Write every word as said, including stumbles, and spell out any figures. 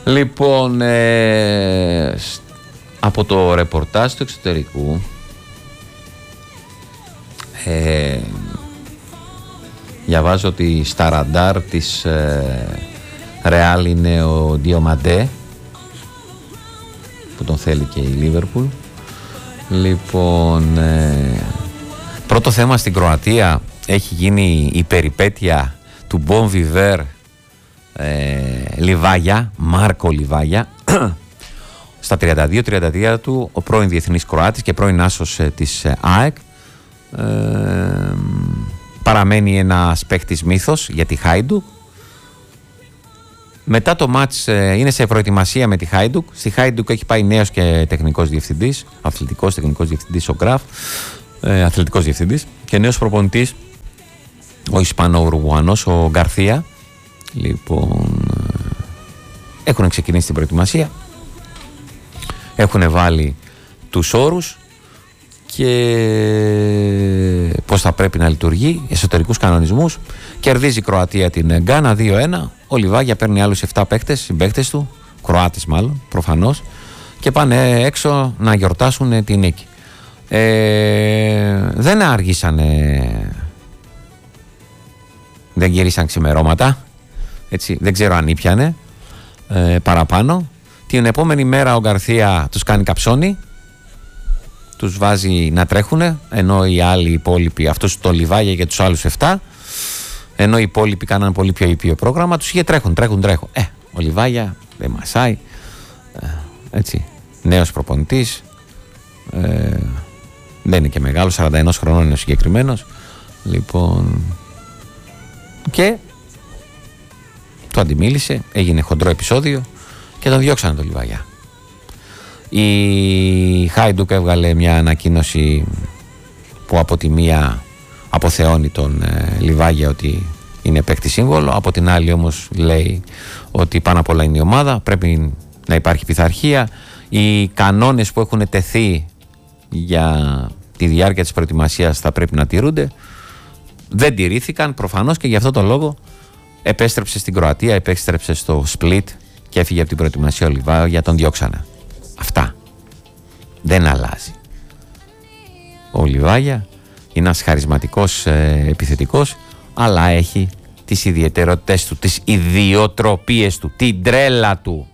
Λοιπόν, ε, από το ρεπορτάζ του εξωτερικού, ε, διαβάζω ότι στα ραντάρ της ε, Ρεάλ είναι ο Διομαντέ, που τον θέλει και η Λίβερπουλ. Λοιπόν, ε, πρώτο θέμα στην Κροατία έχει γίνει η περιπέτεια του Μπον Βιβέρ ε, Λιβάγια, Μάρκο Λιβάγια. Στα τριάντα δύο τριάντα τρία του, ο πρώην διεθνής Κροάτης και πρώην άσος ε, της ε, ΑΕΚ, ε, παραμένει ένας παίκτης μύθος για τη Χάιντουκ. Μετά το μάτς ε, είναι σε προετοιμασία με τη Χάιντουκ. Στη Χάιντουκ έχει πάει νέος και τεχνικός διευθυντής, αθλητικός τεχνικός διευθυντής ο Γκραφ, ε, αθλητικός διευθυντής, και νέος προπονητής ο Ισπανο-Ουρουγουανός, ο Γκαρθία. Λοιπόν, ε, έχουν ξεκινήσει την προετοιμασία, έχουν βάλει τους όρους και πώς θα πρέπει να λειτουργεί, εσωτερικούς κανονισμούς. Κερδίζει η Κροατία την Γκάνα δύο ένα. Ο Λιβάγια παίρνει άλλους επτά παίκτες, συμπαίκτες του, Κροάτες μάλλον, προφανώς, και πάνε έξω να γιορτάσουν την νίκη. Ε, δεν άργησανε, δεν γυρίσαν ξημερώματα, έτσι, δεν ξέρω αν ήπιανε ε, παραπάνω. Την επόμενη μέρα ο Γκαρθία τους κάνει καψόνι, τους βάζει να τρέχουνε, ενώ οι άλλοι υπόλοιποι, αυτός το Λιβάγια και τους άλλους επτά, ενώ οι υπόλοιποι κάναν πολύ πιο ήπιο πρόγραμμα, τους είχε τρέχουν, τρέχουν, τρέχουν. Ε, ο Λιβάγια δεν μασάει, ε, έτσι, νέος προπονητής, ε, δεν είναι και μεγάλος, σαράντα ένα χρονών είναι ο συγκεκριμένος. Λοιπόν, και το αντιμίλησε, έγινε χοντρό επεισόδιο και τον διώξανε τον Λιβάγια. Η Χάιντουκ έβγαλε μια ανακοίνωση που από τη μία αποθεώνει τον ε, Λιβάγια ότι είναι παίκτη σύμβολο, από την άλλη όμως λέει ότι πάνω απ' όλα είναι η ομάδα, πρέπει να υπάρχει πειθαρχία, οι κανόνες που έχουν τεθεί για τη διάρκεια της προετοιμασίας θα πρέπει να τηρούνται. Δεν τηρήθηκαν προφανώς και γι' αυτό το λόγο επέστρεψε στην Κροατία, επέστρεψε στο Σπλίτ και έφυγε από την προετοιμασία ο Λιβάγια, τον διώξανε. Αυτά. Δεν αλλάζει. Ο Λιβάγια είναι ένας χαρισματικός ε, επιθετικός, αλλά έχει τις ιδιαιτερότητες του, τις ιδιοτροπίες του, την τρέλα του.